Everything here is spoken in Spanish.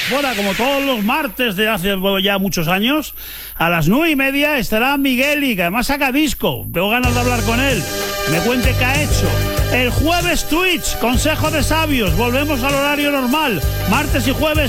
fuera, como todos los martes de hace ya muchos años. A las 9:30 estará Migueli, que además saca disco. Tengo ganas de hablar con él. Me cuente qué ha hecho. El jueves Twitch, Consejo de Sabios. Volvemos al horario normal. Martes y jueves